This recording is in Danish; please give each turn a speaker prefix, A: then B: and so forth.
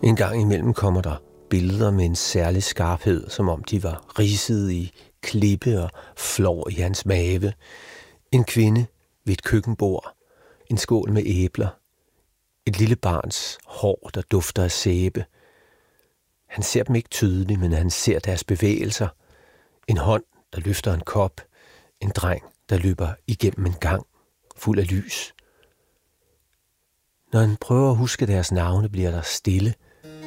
A: En gang imellem kommer der billeder med en særlig skarphed, som om de var ridset i klippe og flår i hans mave. En kvinde ved et køkkenbord, en skål med æbler, et lille barns hår, der dufter af sæbe. Han ser dem ikke tydeligt, men han ser deres bevægelser. En hånd, der løfter en kop, en dreng, der løber igennem en gang, fuld af lys. Når han prøver at huske deres navne, bliver der stille.